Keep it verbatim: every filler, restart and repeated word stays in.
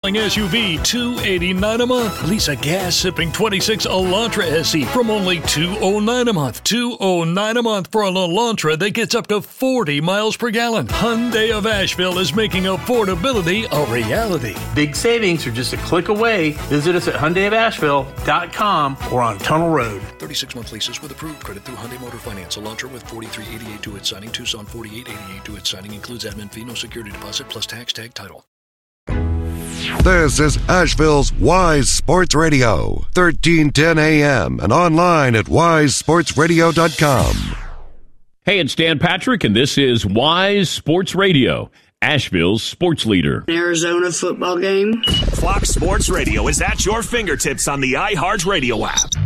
best-selling S U V, two hundred eighty-nine dollars a month. Lease a gas-sipping twenty-six Elantra S E from only two hundred nine dollars a month. two hundred nine dollars a month for an Elantra that gets up to forty miles per gallon. Hyundai of Asheville is making affordability a reality. Big savings are just a click away. Visit us at Hyundai of Asheville dot com or on Tunnel Road. thirty-six month leases with approved credit through Hyundai Motor Finance. Elantra with forty-three eighty-eight to its signing. Tucson forty-eight eighty-eight to its signing. Includes admin fee, no security deposit, plus tax, tag, title. This is Asheville's Wise Sports Radio, thirteen ten A M and online at wise sports radio dot com. Hey, it's Dan Patrick, and this is Wise Sports Radio, Asheville's sports leader. Arizona football game. Fox Sports Radio is at your fingertips on the iHeartRadio app.